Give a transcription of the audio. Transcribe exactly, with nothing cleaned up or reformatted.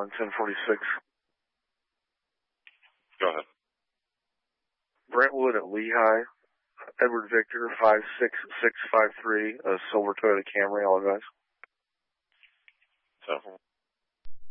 on ten forty-six. Go ahead. Brentwood at Lehigh. Edward Victor, five six six five three, a silver Toyota Camry, all guys. So.